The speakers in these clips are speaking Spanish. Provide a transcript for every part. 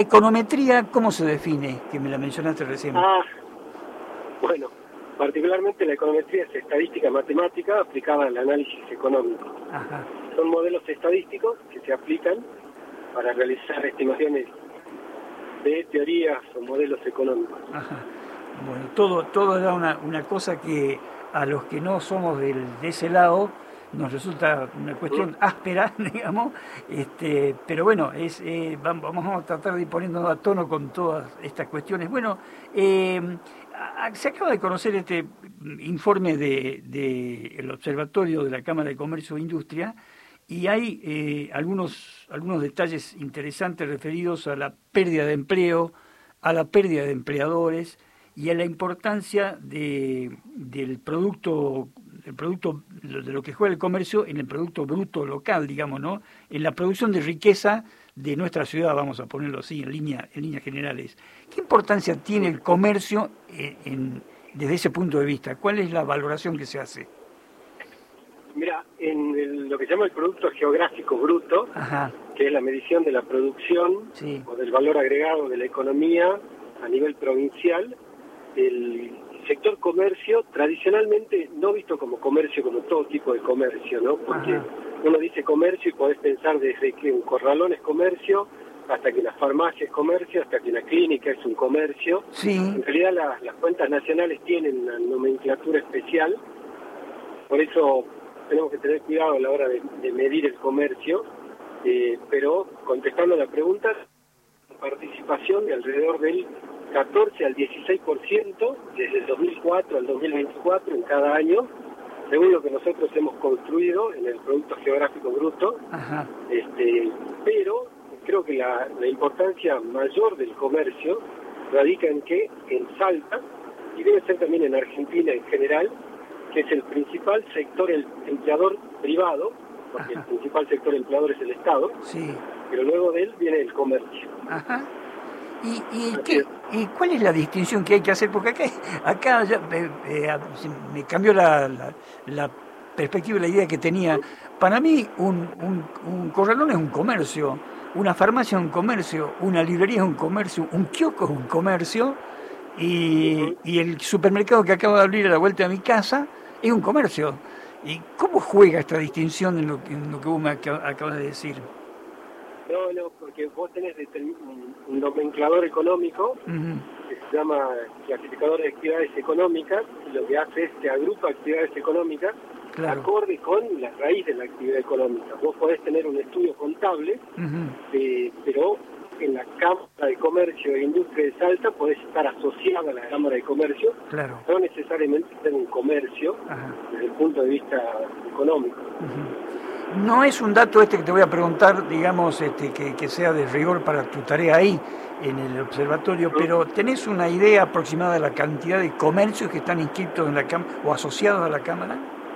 Econometría, ¿cómo se define? Que me la mencionaste recién. Bueno, particularmente la econometría es estadística matemática aplicada al análisis económico. Ajá. Son modelos estadísticos que se aplican para realizar estimaciones de teorías o modelos económicos. Ajá. Bueno, todo era una cosa que a los que no somos de ese lado nos resulta una cuestión áspera, digamos, pero bueno, vamos a tratar de ir poniéndonos a tono con todas estas cuestiones. Bueno, se acaba de conocer este informe del Observatorio de la Cámara de Comercio e Industria, y hay algunos detalles interesantes referidos a la pérdida de empleo, a la pérdida de empleadores y a la importancia del producto de lo que juega el comercio en el producto bruto local, digamos, ¿no? En la producción de riqueza de nuestra ciudad, vamos a ponerlo así, en líneas generales. ¿Qué importancia tiene el comercio desde ese punto de vista? ¿Cuál es la valoración que se hace? Mira, lo que se llama el producto geográfico bruto, Ajá. que es la medición de la producción Sí. o del valor agregado de la economía a nivel provincial, el sector comercio, tradicionalmente no visto como comercio, como todo tipo de comercio, ¿no? Porque uno dice comercio y podés pensar desde que un corralón es comercio, hasta que una farmacia es comercio, hasta que una clínica es un comercio. Sí. En realidad las cuentas nacionales tienen una nomenclatura especial, por eso tenemos que tener cuidado a la hora de medir el comercio, pero contestando a la pregunta, participación de alrededor del 14 al 16% desde el 2004 al 2024 en cada año, según lo que nosotros hemos construido en el Producto Geográfico Bruto. Ajá. Pero creo que la importancia mayor del comercio radica en que en Salta, y debe ser también en Argentina en general, que es el principal sector empleador privado, porque el principal sector empleador es el Estado, sí, pero luego de él viene el comercio. Ajá. ¿Y cuál es la distinción que hay que hacer? Porque acá ya, me cambió la perspectiva y la idea que tenía. Para mí un corralón es un comercio, una farmacia es un comercio, una librería es un comercio, un kiosco es un comercio, y el supermercado que acaba de abrir a la vuelta de mi casa es un comercio. ¿Y cómo juega esta distinción en lo que vos me acabas de decir? No, porque vos tenés un nomenclador económico que se llama clasificador de actividades económicas, y lo que hace es que agrupa actividades económicas acorde con la raíz de la actividad económica. Vos podés tener un estudio contable, pero en la Cámara de Comercio e Industria de Salta podés estar asociado a la Cámara de Comercio, no necesariamente tener un comercio desde el punto de vista económico. No es un dato que te voy a preguntar, digamos, que sea de rigor para tu tarea ahí en el observatorio, pero ¿tenés una idea aproximada de la cantidad de comercios que están inscritos en la Cámara o asociados a la Cámara?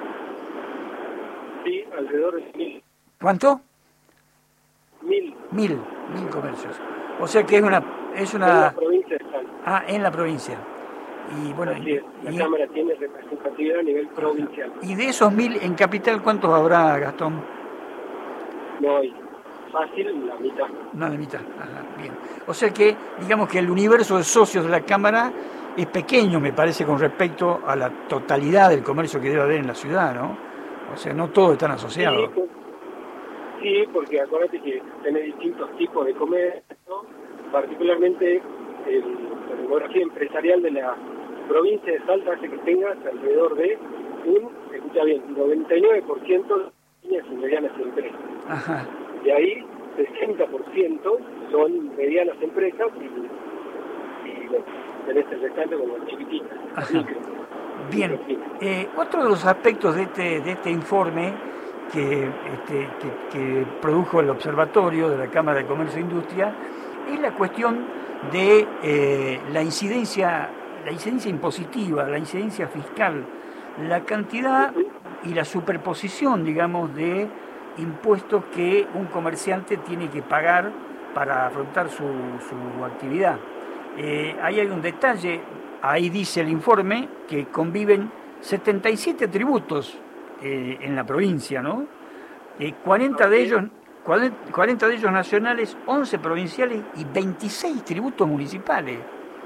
Sí, alrededor de 1000. ¿Cuánto? 1000. 1000 comercios. O sea que es una... En la provincia de Salta. En la provincia. Y bueno, la Cámara tiene representatividad a nivel provincial. Y de esos 1000 en Capital, ¿cuántos habrá, Gastón? No hay. Fácil, la mitad. No, la mitad. Ajá, bien. O sea que, digamos que el universo de socios de la Cámara es pequeño, me parece, con respecto a la totalidad del comercio que debe haber en la ciudad, ¿no? O sea, no todos están asociados. Sí, porque acuérdate que tenés distintos tipos de comercio, particularmente la demografía empresarial de la provincia de Salta hace que tengas alrededor de escucha bien, 99% de pequeñas y medianas empresas. Ajá. De ahí, 60% son medianas empresas y bueno, tenés el restante como chiquititas. Bien. Otro de los aspectos de este informe que produjo el Observatorio de la Cámara de Comercio e Industria es la cuestión de la incidencia impositiva, la incidencia fiscal, la cantidad y la superposición, digamos, de impuestos que un comerciante tiene que pagar para afrontar su actividad. Ahí hay un detalle, ahí dice el informe que conviven 77 tributos en la provincia, ¿no? 40 de ellos 40 de ellos nacionales, 11 provinciales y 26 tributos municipales.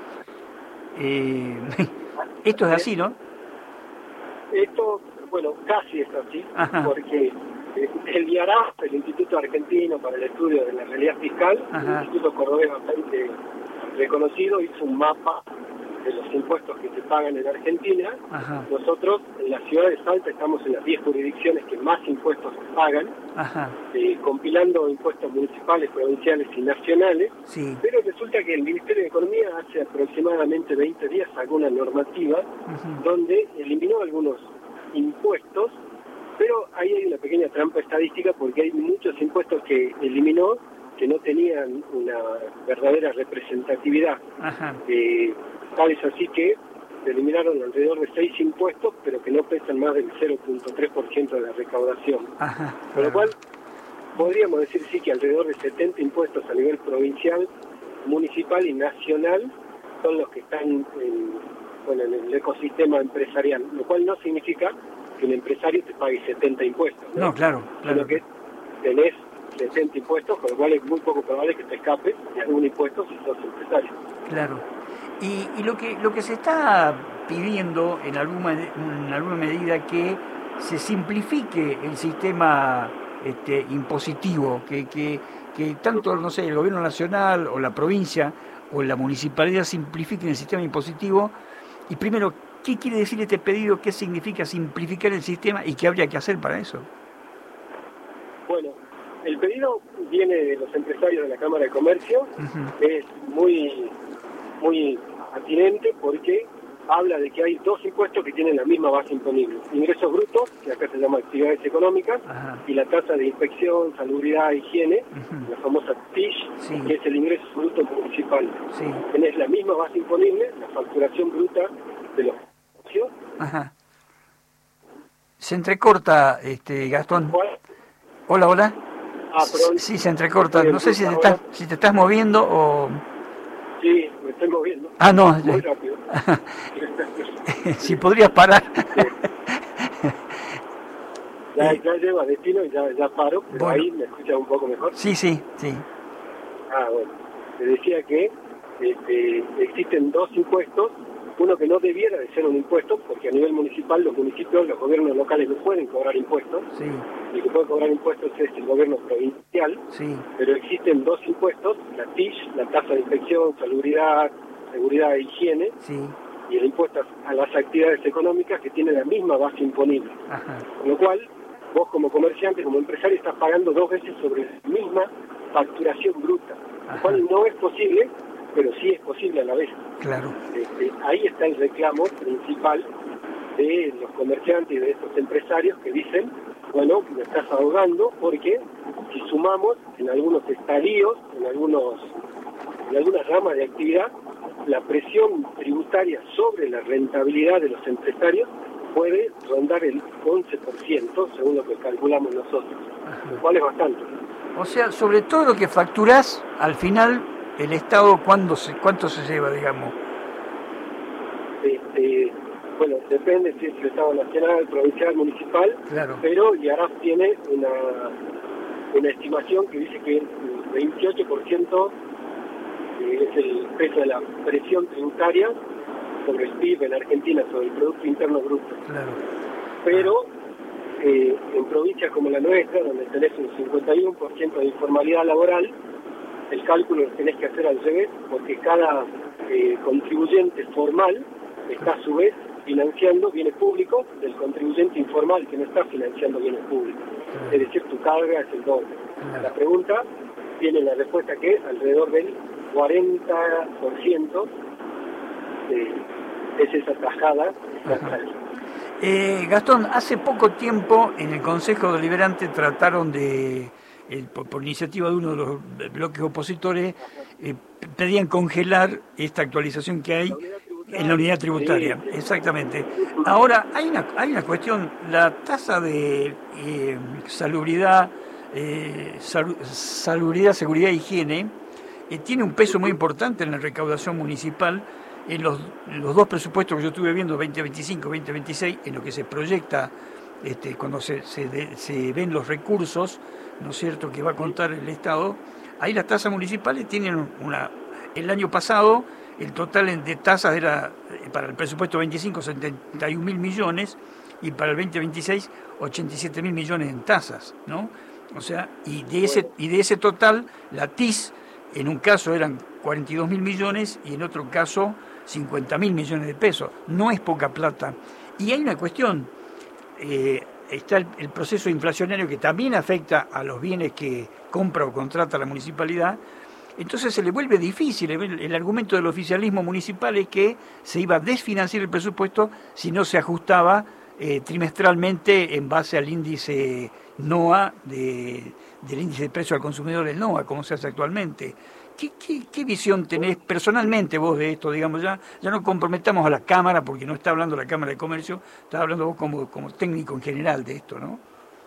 Esto es así, ¿no? Esto, bueno, casi es así, Ajá. porque el IARAF, el Instituto Argentino para el Estudio de la Realidad Fiscal, Ajá. un instituto cordobés bastante reconocido, hizo un mapa de los impuestos que se pagan en Argentina. Ajá. Nosotros, en la ciudad de Salta, estamos en las 10 jurisdicciones que más impuestos pagan, Ajá. compilando impuestos municipales, provinciales y nacionales. Sí. Pero resulta que el Ministerio de Economía hace aproximadamente 20 días sacó una normativa donde eliminó algunos impuestos, pero ahí hay una pequeña trampa estadística porque hay muchos impuestos que eliminó que no tenían una verdadera representatividad. Ajá. Tal es así que se eliminaron alrededor de 6 impuestos, pero que no pesan más del 0.3% de la recaudación. Ajá. Con lo cual, podríamos decir sí que alrededor de 70 impuestos a nivel provincial, municipal y nacional son los que están en el ecosistema empresarial, lo cual no significa que un empresario te pague 70 impuestos. No, claro. Sino que tenés 60 impuestos, con lo cual es muy poco probable que te escapes de algún impuesto si sos empresario. Claro. Y lo que se está pidiendo en alguna medida que se simplifique el sistema impositivo, que tanto, no sé, el gobierno nacional o la provincia o la municipalidad simplifiquen el sistema impositivo. Y primero, ¿qué quiere decir este pedido? ¿Qué significa simplificar el sistema y qué habría que hacer para eso? Bueno, el pedido viene de los empresarios de la Cámara de Comercio. Es muy atinente porque habla de que hay dos impuestos que tienen la misma base imponible: ingresos brutos, que acá se llama actividades económicas, y la tasa de inspección, salubridad, higiene, la famosa TISH, sí, que es el ingreso bruto municipal. Sí. Tenés la misma base imponible, la facturación bruta de los negocios. Ajá. Se entrecorta, Gastón. Hola, hola. Perdón. Sí, se entrecorta. No sé si te estás moviendo o... Sí, me estoy moviendo. No. Muy rápido. Si podrías parar. Ya llego a destino y ya paro, pero bueno. Ahí me escuchas un poco mejor. Sí. Bueno. Te decía que existen dos impuestos, uno que no debiera de ser un impuesto, porque a nivel municipal los municipios, los gobiernos locales no pueden cobrar impuestos. Sí. El que puede cobrar impuestos es el gobierno provincial. Sí. Pero existen dos impuestos, la TISH, la tasa de inspección, salubridad, seguridad e higiene, Sí. y el impuesto a las actividades económicas que tienen la misma base imponible. Ajá. Con lo cual, vos como comerciante, como empresario, estás pagando dos veces sobre la misma facturación bruta, lo cual no es posible, pero sí es posible a la vez. Claro. Ahí está el reclamo principal de los comerciantes y de estos empresarios que dicen, bueno, me estás ahogando porque si sumamos en algunos estadios, en algunas ramas de actividad, la presión tributaria sobre la rentabilidad de los empresarios puede rondar el 11%, según lo que calculamos nosotros, lo cual es bastante. O sea, sobre todo lo que facturás, al final, el Estado, ¿cuánto se lleva, digamos? Bueno, depende si es el Estado nacional, provincial, municipal, claro. Pero IARAF tiene una estimación que dice que el 28% es el peso de la presión tributaria sobre el PIB en Argentina, sobre el Producto Interno Bruto. Claro. Pero en provincias como la nuestra, donde tenés un 51% de informalidad laboral, el cálculo lo tenés que hacer al revés, porque cada contribuyente formal está a su vez financiando bienes públicos del contribuyente informal que no está financiando bienes públicos. Claro. Es decir, tu carga es el doble. Claro. La pregunta tiene la respuesta que es alrededor del 40% es esa tajada. Gastón, hace poco tiempo en el Consejo Deliberante trataron por iniciativa de uno de los bloques opositores, pedían congelar esta actualización que hay en la unidad tributaria. Sí. Exactamente. Ahora, hay una cuestión, la tasa de salubridad, seguridad e higiene, tiene un peso muy importante en la recaudación municipal. En los dos presupuestos que yo estuve viendo, 2025, 2026, en lo que se proyecta cuando se ven los recursos, ¿no es cierto?, que va a contar el Estado, ahí las tasas municipales tienen el año pasado el total de tasas era para el presupuesto 25, 71.000 millones y para el 2026, 87.000 millones en tasas, ¿no? O sea, y de ese total, la TIS, en un caso eran 42.000 millones y en otro caso 50.000 millones de pesos. No es poca plata. Y hay una cuestión, está el proceso inflacionario que también afecta a los bienes que compra o contrata la municipalidad. Entonces se le vuelve difícil. El argumento del oficialismo municipal es que se iba a desfinanciar el presupuesto si no se ajustaba trimestralmente en base al índice NOA, del índice de precio al consumidor del NOA, como se hace actualmente. ¿Qué visión tenés personalmente vos de esto? Digamos, ya no comprometamos a la Cámara, porque no está hablando la Cámara de Comercio, está hablando vos como técnico en general de esto, ¿no?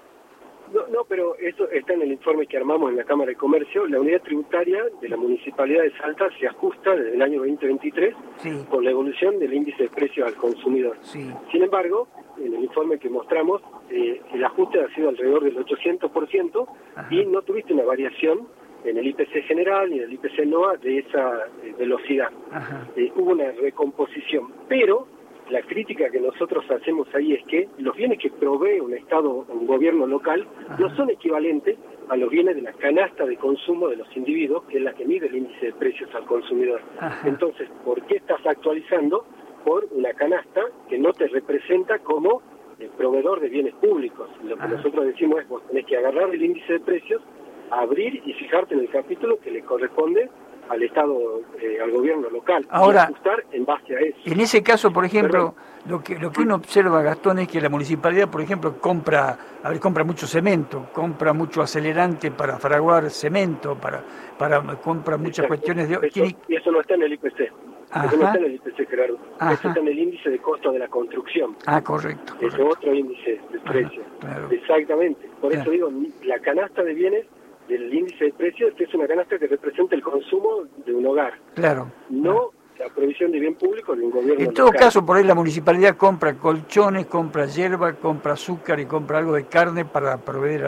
No, pero eso está en el informe que armamos en la Cámara de Comercio. La unidad tributaria de la Municipalidad de Salta se ajusta desde el año 2023 con la evolución del índice de precios al consumidor. Sí. Sin embargo, en el informe que mostramos, el ajuste ha sido alrededor del 800%. Ajá. Y no tuviste una variación en el IPC general y en el IPC NOA de esa velocidad. Hubo una recomposición, pero la crítica que nosotros hacemos ahí es que los bienes que provee un Estado, un gobierno local, no son equivalentes a los bienes de la canasta de consumo de los individuos, que es la que mide el índice de precios al consumidor. Entonces, ¿por qué estás actualizando por una canasta que no te representa como el proveedor de bienes públicos? Lo que nosotros decimos es, vos tenés que agarrar el índice de precios, abrir y fijarte en el capítulo que le corresponde al Estado, al gobierno local. Ahora, y ajustar en base a eso. En ese caso, por ejemplo, lo que uno observa, Gastón, es que la municipalidad, por ejemplo, compra mucho cemento, compra mucho acelerante para fraguar cemento, compra muchas cuestiones de... Y eso no está en el IPC. Eso no está en el IPC, Gerardo. Eso está en el índice de costo de la construcción. Correcto. Es otro índice de precios. Claro. Exactamente. Por eso digo, la canasta de bienes del índice de precios, que es una canasta que representa el consumo de un hogar. Claro. No la provisión de bien público de un gobierno En todo local. caso, por ahí la municipalidad compra colchones, compra hierba, compra azúcar y compra algo de carne para proveer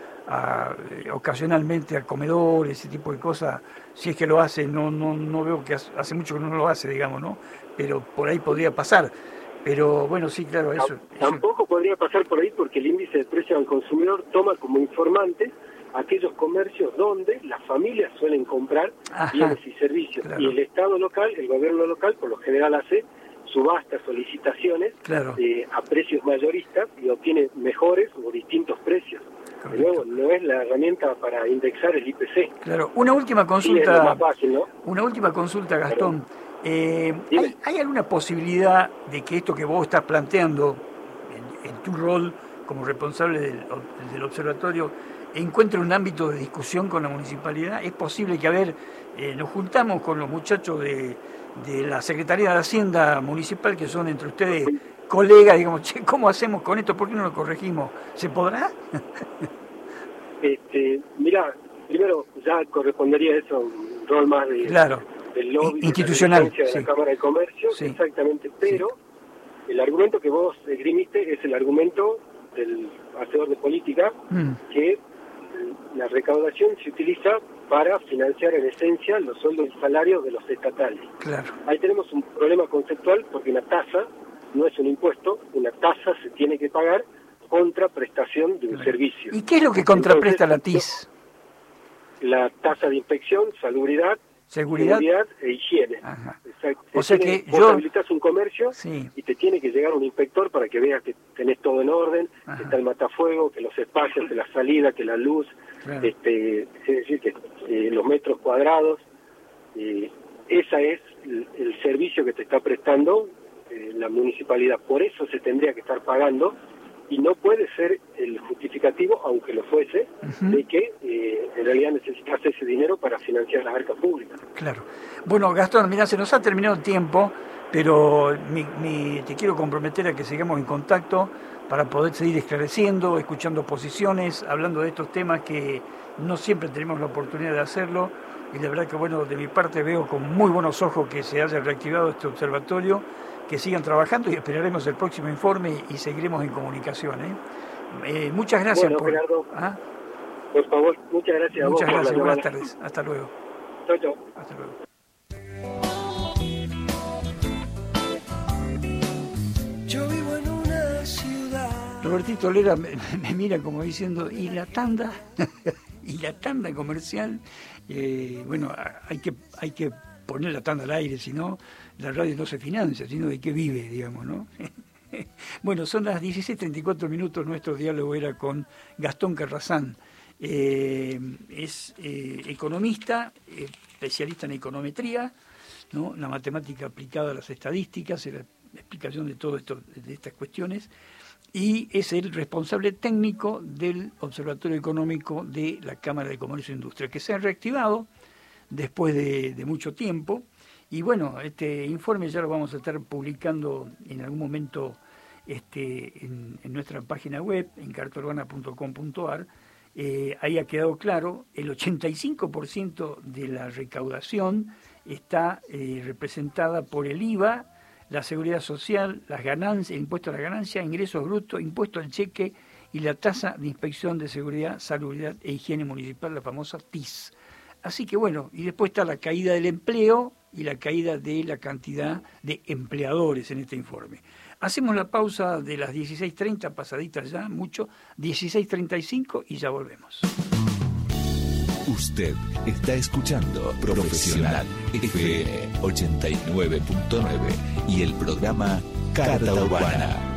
ocasionalmente al comedor, ese tipo de cosas. Si es que lo hace, no veo que hace mucho que no lo hace, digamos, ¿no? Pero por ahí podría pasar. Pero bueno, sí, claro, eso. Tampoco podría pasar por ahí porque el índice de precio al consumidor toma como informante aquellos comercios donde las familias suelen comprar bienes y servicios. Claro. Y el Estado local, el gobierno local, por lo general hace subastas, solicitaciones a precios mayoristas y obtiene mejores o distintos precios. De nuevo, no es la herramienta para indexar el IPC. Claro, una última consulta. Sí, más fácil, ¿no? Una última consulta, Gastón. ¿Hay alguna posibilidad de que esto que vos estás planteando en tu rol como responsable del observatorio encuentre un ámbito de discusión con la municipalidad? ¿Es posible que, nos juntamos con los muchachos de la Secretaría de Hacienda Municipal, que son entre ustedes colegas, digamos, che, ¿cómo hacemos con esto? ¿Por qué no lo corregimos? ¿Se podrá? Mira, primero ya correspondería eso un rol más de del lobby institucional de la Cámara de Comercio, exactamente, pero el argumento que vos esgrimiste es el argumento del hacedor de política, que la recaudación se utiliza para financiar en esencia los sueldos y salarios de los estatales. Claro. Ahí tenemos un problema conceptual porque una tasa no es un impuesto, una tasa se tiene que pagar contra prestación de un servicio. ¿Y qué es lo que contrapresta la TIS? La tasa de inspección, salubridad, seguridad e higiene. O sea que vos habilitas un comercio y te tiene que llegar un inspector para que veas que tenés todo en orden, que está el matafuego, que los espacios, que la salida, que la luz, es decir, que los metros cuadrados. Ese es el servicio que te está prestando la municipalidad. Por eso se tendría que estar pagando y no puede ser el justificativo, aunque lo fuese, de que en realidad necesitas ese dinero para financiar las arcas públicas. Claro. Bueno, Gastón, mira, se nos ha terminado el tiempo, pero te quiero comprometer a que sigamos en contacto para poder seguir esclareciendo, escuchando posiciones, hablando de estos temas que no siempre tenemos la oportunidad de hacerlo. Y la verdad que, bueno, de mi parte veo con muy buenos ojos que se haya reactivado este observatorio que sigan trabajando y esperaremos el próximo informe y seguiremos en comunicación. Muchas gracias. Bueno, Gerardo, por favor, muchas gracias a vos. Muchas gracias, buenas tardes. Hasta luego. Chau, chau. Hasta luego. Yo vivo en una ciudad. Robertito Lera me mira como diciendo, ¿y la tanda? ¿Y la tanda comercial? Bueno, hay que poner la tanda al aire, si no, la radio no se financia, sino de qué vive, digamos, ¿no? Bueno, son las 16:34, nuestro diálogo era con Gastón Carrazán. Es economista, especialista en econometría, ¿no? La matemática aplicada a las estadísticas, la explicación de todo esto, de estas cuestiones, y es el responsable técnico del Observatorio Económico de la Cámara de Comercio e Industria, que se ha reactivado después de mucho tiempo. Y bueno, este informe ya lo vamos a estar publicando en algún momento en nuestra página web, en cartaurbana.com.ar. Ahí ha quedado claro, el 85% de la recaudación está representada por el IVA, la seguridad social, las ganancias, el impuesto a la ganancia, ingresos brutos, impuesto al cheque y la tasa de inspección de seguridad, salubridad e higiene municipal, la famosa TIS. Así que bueno, y después está la caída del empleo y la caída de la cantidad de empleadores en este informe. Hacemos la pausa de las 16:30, pasaditas ya, mucho, 16:35 y ya volvemos. Usted está escuchando Profesional FM 89.9 y el programa Carta Urbana.